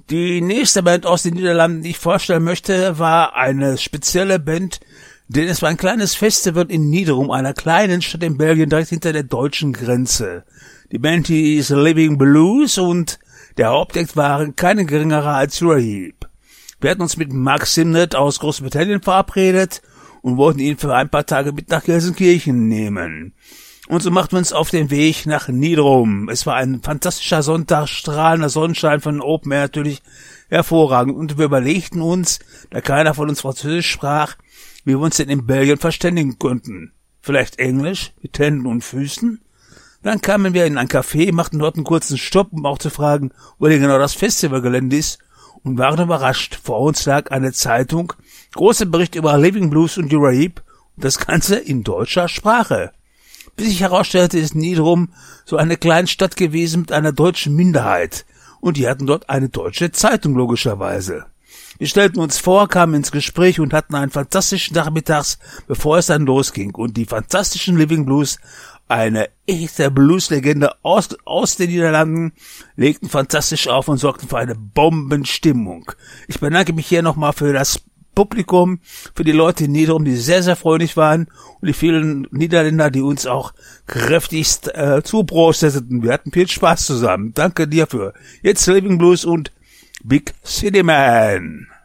Die nächste Band aus den Niederlanden, die ich vorstellen möchte, war eine spezielle Band, denn es war ein kleines Festival in Niederum, einer kleinen Stadt in Belgien, direkt hinter der deutschen Grenze. Die Band hieß Living Blues und der Hauptact waren keine geringerer als Raheap. Wir hatten uns mit Mark Simnett aus Großbritannien verabredet und wollten ihn für ein paar Tage mit nach Gelsenkirchen nehmen. Und so machten wir uns auf den Weg nach Niederum. Es war ein fantastischer Sonntag, strahlender Sonnenschein von Open Air, natürlich hervorragend. Und wir überlegten uns, da keiner von uns Französisch sprach, wie wir uns denn in Belgien verständigen könnten. Vielleicht Englisch, mit Händen und Füßen? Dann kamen wir in ein Café, machten dort einen kurzen Stopp, um auch zu fragen, wo denn genau das Festivalgelände ist, und waren überrascht. Vor uns lag eine Zeitung, großer Bericht über Living Blues und Raheap, und das Ganze in deutscher Sprache. Bis sich herausstellte, ist Niederum so eine kleine Stadt gewesen mit einer deutschen Minderheit. Und die hatten dort eine deutsche Zeitung, logischerweise. Wir stellten uns vor, kamen ins Gespräch und hatten einen fantastischen Nachmittags, bevor es dann losging. Und die fantastischen Living Blues, eine echte Blueslegende aus den Niederlanden, legten fantastisch auf und sorgten für eine Bombenstimmung. Ich bedanke mich hier nochmal für das Publikum, für die Leute in Niederum, die sehr, sehr freundlich waren, und die vielen Niederländer, die uns auch kräftigst zuprosteten. Wir hatten viel Spaß zusammen. Danke dir für. Jetzt Living Blues und Big City Man.